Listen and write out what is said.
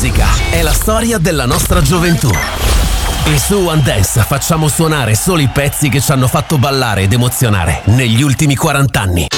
musica è la storia della nostra gioventù. E su One Dance facciamo suonare solo i pezzi che ci hanno fatto ballare ed emozionare negli ultimi 40 anni.